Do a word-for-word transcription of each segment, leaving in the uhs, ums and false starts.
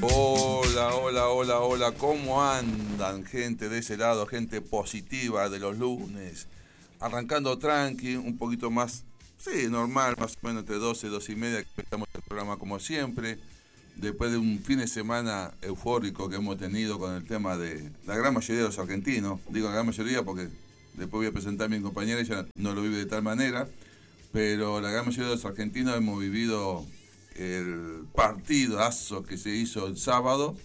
Hola, hola, hola, hola, ¿cómo andan, gente de ese lado, gente positiva de los lunes? Arrancando tranqui, un poquito más, sí, normal, más o menos entre doce y doce y media, que empezamos el programa como siempre, después de un fin de semana eufórico que hemos tenido con el tema de la gran mayoría de los argentinos, digo la gran mayoría porque después voy a presentar a mi compañera, ella no lo vive de tal manera, pero la gran mayoría de los argentinos hemos vivido el partidazo que se hizo el sábado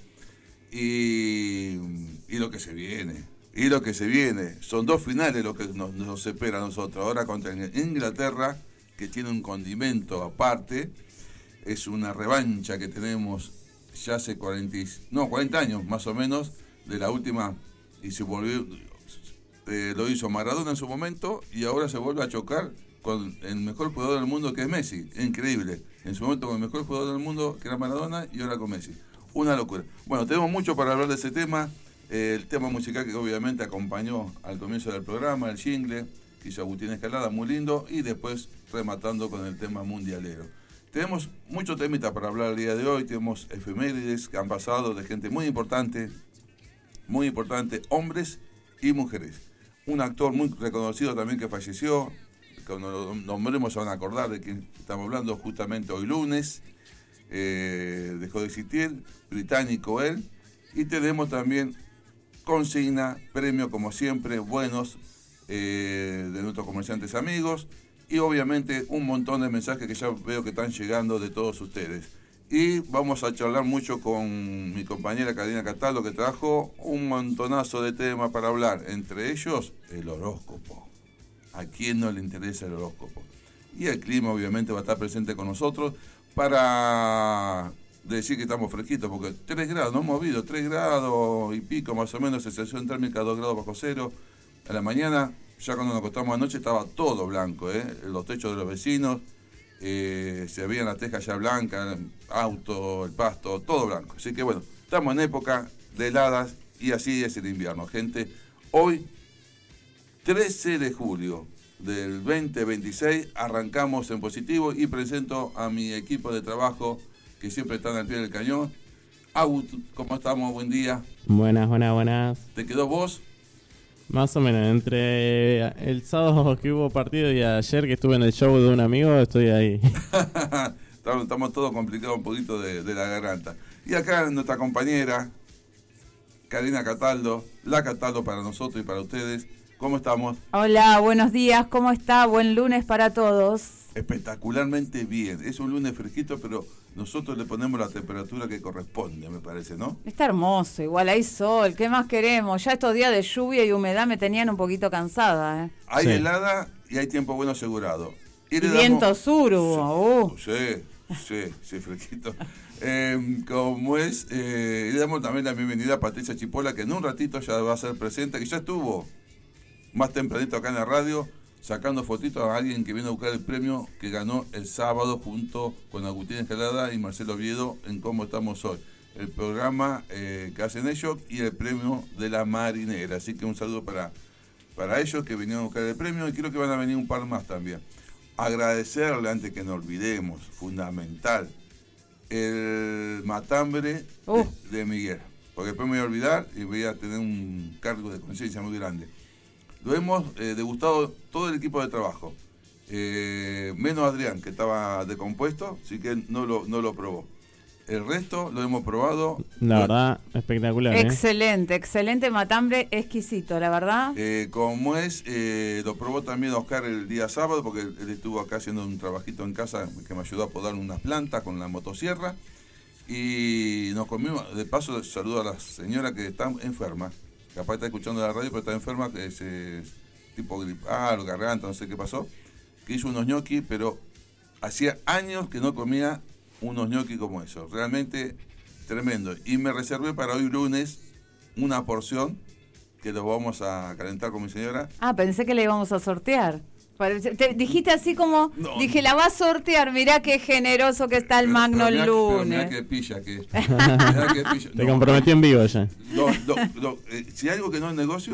y, y lo que se viene y lo que se viene son dos finales lo que nos, nos espera a nosotros ahora contra Inglaterra, que tiene un condimento aparte. Es una revancha que tenemos ya hace cuarenta, no, cuarenta años más o menos de la última, y se volvió, eh, lo hizo Maradona en su momento y ahora se vuelve a chocar con el mejor jugador del mundo, que es Messi. Increíble. En su momento con el mejor jugador del mundo, que era Maradona, y ahora con Messi. Una locura. Bueno, tenemos mucho para hablar de ese tema. Eh, el tema musical que obviamente acompañó al comienzo del programa, el jingle, que hizo Agustín Escalada, muy lindo, y después rematando con el tema mundialero. Tenemos mucho temita para hablar el día de hoy. Tenemos efemérides que han pasado de gente muy importante, muy importante, hombres y mujeres. Un actor muy reconocido también que falleció. Cuando lo nombremos se van a acordar de quién estamos hablando, justamente hoy lunes. Eh, dejó de existir, británico él. Y tenemos también consigna, premio como siempre, buenos, eh, de nuestros comerciantes amigos. Y obviamente un montón de mensajes que ya veo que están llegando de todos ustedes. Y vamos a charlar mucho con mi compañera Karina Cataldo, que trajo un montonazo de temas para hablar. Entre ellos, el horóscopo. ¿A quién no le interesa el horóscopo? Y el clima obviamente va a estar presente con nosotros para decir que estamos fresquitos, porque tres grados, no hemos habido tres grados y pico más o menos, sensación térmica dos grados bajo cero. A la mañana, ya cuando nos acostamos anoche, estaba todo blanco, ¿eh? Los techos de los vecinos, eh, se veían las tejas ya blancas, auto, el pasto, todo blanco. Así que bueno, estamos en época de heladas y así es el invierno, gente. Hoy, trece de julio del veinte veintiséis, arrancamos en positivo y presento a mi equipo de trabajo que siempre están al pie del cañón. Agus, ¿cómo estamos? Buen día. Buenas, buenas, buenas. ¿Te quedó vos? Más o menos, entre el sábado que hubo partido y ayer que estuve en el show de un amigo, estoy ahí. estamos, estamos todos complicados un poquito de, de la garganta. Y acá nuestra compañera, Karina Cataldo, la Cataldo para nosotros y para ustedes. ¿Cómo estamos? Hola, buenos días, ¿cómo está? Buen lunes para todos. Espectacularmente bien. Es un lunes fresquito, pero nosotros le ponemos la temperatura que corresponde, me parece, ¿no? Está hermoso, igual hay sol, ¿qué más queremos? Ya estos días de lluvia y humedad me tenían un poquito cansada, ¿eh? Hay sí. helada y hay tiempo bueno asegurado. Y, y damos... viento sur hubo. Uh. Sí, sí, sí, fresquito. Eh, como es, eh, le damos también la bienvenida a Patricia Chipola, que en un ratito ya va a ser presente, que ya estuvo más tempranito acá en la radio, sacando fotitos a alguien que viene a buscar el premio que ganó el sábado junto con Agustín Escalada y Marcelo Oviedo en Cómo Estamos Hoy. El programa eh, que hacen ellos y el premio de la marinera. Así que un saludo para, para ellos que vinieron a buscar el premio y creo que van a venir un par más también. Agradecerle, antes que nos olvidemos, fundamental, el matambre uh. de, de Miguel. Porque después me voy a olvidar y voy a tener un cargo de conciencia muy grande. Lo hemos eh, degustado todo el equipo de trabajo, eh, menos Adrián, que estaba descompuesto, así que no lo, no lo probó. El resto lo hemos probado. La lo, verdad, espectacular. Excelente, ¿eh? excelente matambre, exquisito, la verdad. Eh, como es, eh, lo probó también Oscar el día sábado, porque él, él estuvo acá haciendo un trabajito en casa que me ayudó a podar unas plantas con la motosierra. Y nos comimos, de paso saludo a la señora que está enferma. Capaz está escuchando la radio, pero está enferma, que es eh, tipo gripal o garganta, no sé qué pasó, que hizo unos ñoquis, pero hacía años que no comía unos ñoquis como eso, realmente tremendo. Y me reservé para hoy lunes una porción que lo vamos a calentar con mi señora. Ah, pensé que la íbamos a sortear. Te dijiste así como, no, dije, la va a sortear, mirá qué generoso que está el pero, Magno pero mirá, el lunes. Pero mirá qué pilla que es. Mirá qué pilla. Te no, comprometí en vivo ya. No, no, no, eh, si hay algo que no es negocio,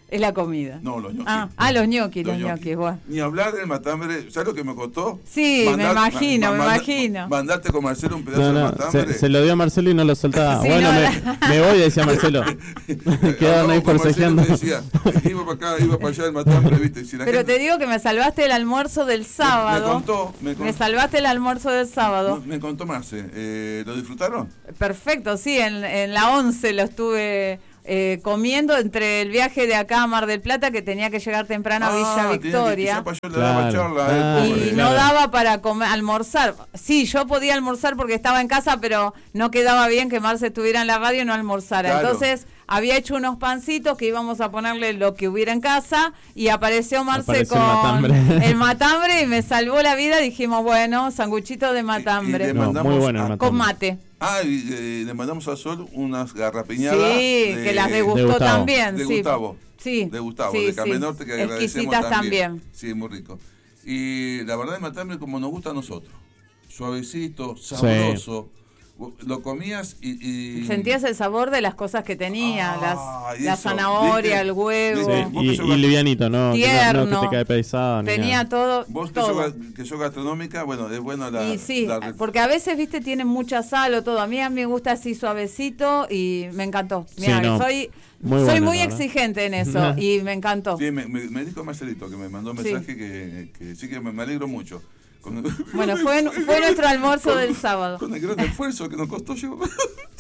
Es la comida. No, los ñoquis. Ah, ah los ñoquis, los, Los ñoquis, ñoquis. bueno. Ni hablar del matambre. ¿Sabes lo que me costó? Sí, me imagino, ma- me manda- imagino. Mandarte con Marcelo un pedazo No, de no, matambre. se, se lo dio a Marcelo y no lo soltaba. Sí, bueno, no, me, me voy, decía Marcelo. Quedaron ahí Hablamos con Marcelo, forcejeando. me decía, iba para acá, iba para allá el matambre, ¿viste? Si la Pero gente- te digo que me salvaste el almuerzo del sábado. Me contó, me contó. Me salvaste el almuerzo del sábado. No, me contó Marce. Eh, ¿Lo disfrutaron? Perfecto, sí, en, en la once lo estuve eh, comiendo entre el viaje de acá a Mar del Plata, que tenía que llegar temprano a Villa Ah, tenía que- Victoria. quizá para yo le daba Claro. charla, Ah, eh, Y pobre. no claro. daba para comer, almorzar. Sí, yo podía almorzar porque estaba en casa, pero no quedaba bien que Marce estuviera en la radio y no almorzara. Claro. Entonces había hecho unos pancitos que íbamos a ponerle lo que hubiera en casa y apareció Marce Apareció con el matambre. el matambre y me salvó la vida. Dijimos, bueno, sanguchito de matambre. Y- y le No, mandamos muy bueno el a- matambre. Con mate. Ah, y eh, le mandamos a Sol unas garrapiñadas. Sí, de- que las degustó de Gustavo. también. De sí. Gustavo. Sí, De Gustavo, sí, de sí. Carmen Norte, que agradecemos Exquisitas también. Sí, muy rico. Y la verdad, el matambre como nos gusta a nosotros. Suavecito, sabroso. Lo comías y... y- Sentías el sabor de las cosas que tenía, Ah, las, la eso, zanahoria, ¿viste? el huevo. Sí, Vos y, que sos y gat- livianito, ¿no? Que no- Tierno. No, que te cae pesado. ni Tenía nada. todo. Vos que sos, todo. ga- que sos gastronómica, bueno, es bueno la... Y sí, la- porque a veces, viste, tiene mucha sal o todo. A mí, a mí me gusta así suavecito y me encantó. Mirá, Sí, no, soy muy soy bueno, muy la verdad. exigente en eso y me encantó. Sí, me, me- me dijo Marcelito que me mandó un Sí. mensaje que, que sí que me, me alegro mucho. Con- Bueno, fue, fue nuestro almuerzo con- del sábado. Con el gran esfuerzo que nos costó llevar.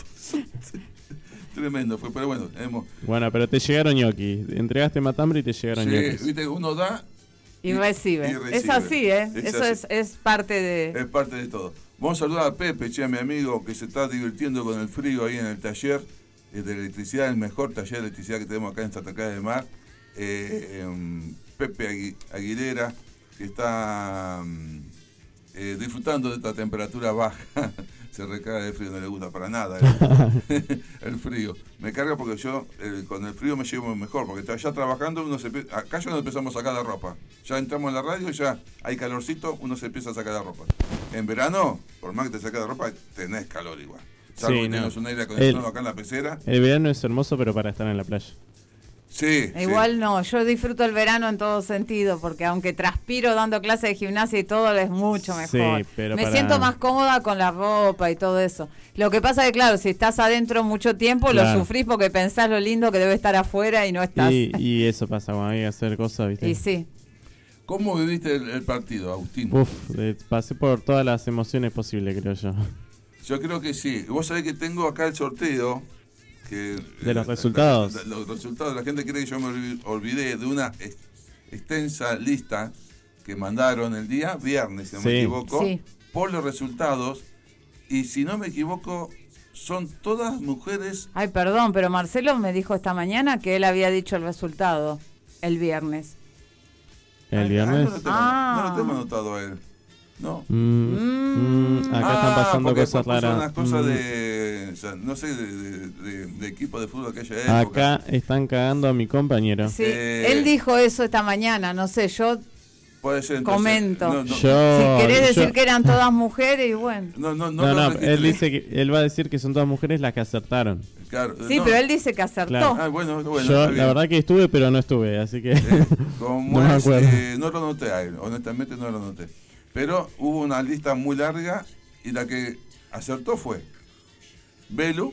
Tremendo fue, pero bueno, hemos... Bueno, pero te llegaron ñoquis. Entregaste matambre y te llegaron Sí, ñoquis. viste, uno da Y recibe. y recibe. Es así, ¿eh? Es Eso así. es, es parte de... Es parte de todo. Vamos a saludar a Pepe, che, a mi amigo que se está divirtiendo con el frío ahí en el taller eh, de electricidad, el mejor taller de electricidad que tenemos acá en Santa Cruz del Mar. Eh, em, Pepe Agui- Aguilera, que está mm, eh, disfrutando de esta temperatura baja. Se recarga de frío, no le gusta para nada el, el frío. Me carga porque yo eh, con el frío me llevo mejor, porque está ya trabajando, uno se empie- acá ya nos empezamos a sacar la ropa. Ya entramos en la radio y ya hay calorcito, uno se empieza a sacar la ropa. En verano, por más que te saques la ropa, tenés calor igual. Salvo Sí, que no. tenés un aire acondicionado El- acá en la pecera. El verano es hermoso, pero para estar en la playa. Sí, Igual sí. no, yo disfruto el verano en todo sentido, porque aunque transpiro dando clases de gimnasia y todo, es mucho mejor. Sí, pero Me para- siento más cómoda con la ropa y todo eso. Lo que pasa es que, claro, si estás adentro mucho tiempo, Claro. lo sufrís porque pensás lo lindo que debe estar afuera y no estás. Y, y eso pasa cuando hay que hacer cosas, ¿viste? Y sí. ¿Cómo viviste el, el partido, Agustín? Uf, eh, pasé por todas las emociones posibles, creo yo. Yo creo que sí. Vos sabés que tengo acá el sorteo. Que, ¿De los eh, resultados? la- la- los resultados. La gente cree que yo me olvi- olvidé de una ex- extensa lista que mandaron el día viernes, si no Sí. me equivoco, Sí. por los resultados. Y si no me equivoco, son todas mujeres. Ay, perdón, pero Marcelo me dijo esta mañana que él había dicho el resultado el viernes. El Ah, viernes. no lo tengo, Ah. no lo tengo anotado a él. No. Mm, mm, acá Ah, están pasando porque cosas puso raras. unas cosas Mm. de, o sea, no sé, de, de, de- de equipo de fútbol de aquella época. Acá están cagando a mi compañero. Sí, Eh. él dijo eso esta mañana, no sé, yo Puede ser, entonces, comento. No, no, Yo, si querés decir yo- que eran todas mujeres y bueno. no, no, no No, lo no, registré. él dice que él va a decir que son todas mujeres las que acertaron. Claro, Sí, no. pero él dice que acertó. Claro. Ah, bueno, bueno, yo, está la bien. verdad que estuve, pero no estuve, así que. Eh, como No me es, acuerdo. eh, no lo noté a él, honestamente no lo noté. Pero hubo una lista muy larga y la que acertó fue Belu,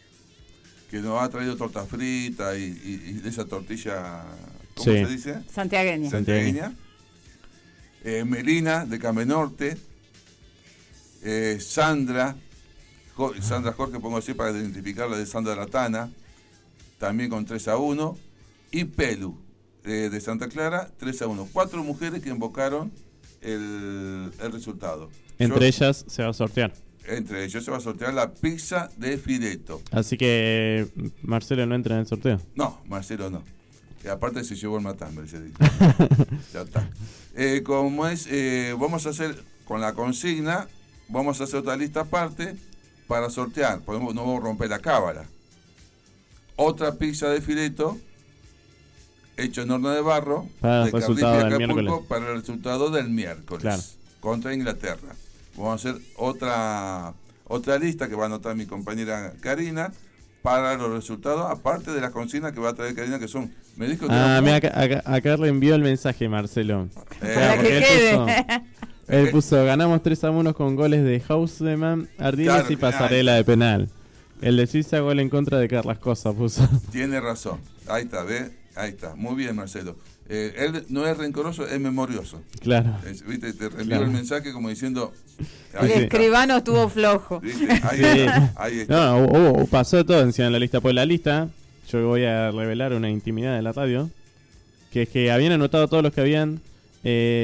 que nos ha traído torta frita y, y- y esa tortilla, ¿cómo Sí. se dice? Santiagueña. Santiagueña. Eh, Melina, de Camenorte. Eh, Sandra, Jo- Sandra Jorge, pongo así para identificarla, de Sandra Latana, también con tres a uno. Y Pelu, eh, de Santa Clara, tres a uno. Cuatro mujeres que invocaron el, el resultado. Entre Yo- ellas se va a sortear. Entre ellos se va a sortear la pizza de fileto. Así que eh, Marcelo no entra en el sorteo. No, Marcelo no. Y aparte se llevó el matambre ese día. Ya está. Eh, como es, eh, vamos a hacer con la consigna, vamos a hacer otra lista aparte para sortear. Podemos, no vamos a romper la cábala. Otra pizza de fileto hecho en horno de barro Para el de resultado Cardiff y del Acapulco miércoles. para el resultado del miércoles Claro. contra Inglaterra. Vamos a hacer otra otra lista que va a anotar mi compañera Karina para los resultados, aparte de las consignas que va a traer Karina, que son... Me dijo que Ah, eran mira, muy- acá, acá, acá le envió el mensaje, Marcelo. Eh, Para porque que él quede. puso- Él puso, ganamos tres a uno con goles de Houseman, Ardiles Claro, y Pasarela ay. de penal. El de Suiza, gol en contra de Carlas Cosa, puso. Tiene razón. Ahí está, ¿ves? Ahí está. Muy bien, Marcelo. Eh, él no es rencoroso, es memorioso. Claro. Es- ¿Viste? Te reenvió Claro. el mensaje como diciendo... El ahí está. escribano estuvo flojo. ¿Viste? Ahí Sí. está. Ahí está. No, hubo- hubo- pasó todo encima en la lista. Pues la lista, yo voy a revelar una intimidad de la radio, que es que habían anotado todos los que habían... eh,